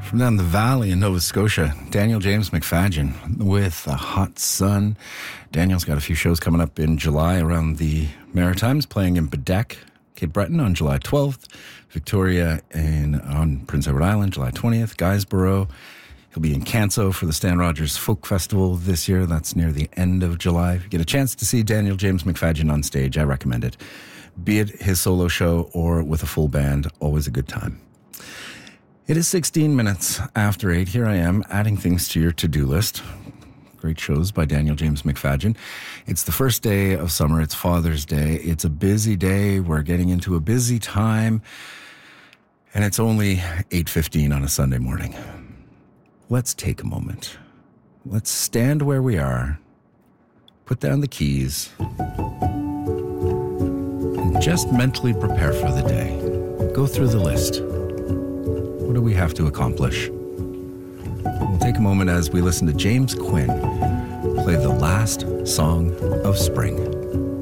From down the valley in Nova Scotia, Daniel James McFadyen with a hot sun. Daniel's got a few shows coming up in July around the Maritimes, playing in Bedeque, Cape Breton on July 12th, Victoria on Prince Edward Island, July 20th, Guysborough. He'll be in Canso for the Stan Rogers Folk Festival this year. That's near the end of July. If you get a chance to see Daniel James McFadyen on stage, I recommend it. Be it his solo show or with a full band, always a good time. It is 16 minutes after 8. Here I am adding things to your to-do list. Great shows by Daniel James McFadyen. It's the first day of summer. It's Father's Day. It's a busy day. We're getting into a busy time. And it's only 8:15 on a Sunday morning. Let's take a moment. Let's stand where we are, put down the keys, and just mentally prepare for the day. Go through the list. What do we have to accomplish? We'll take a moment as we listen to James Quinn play the last song of spring.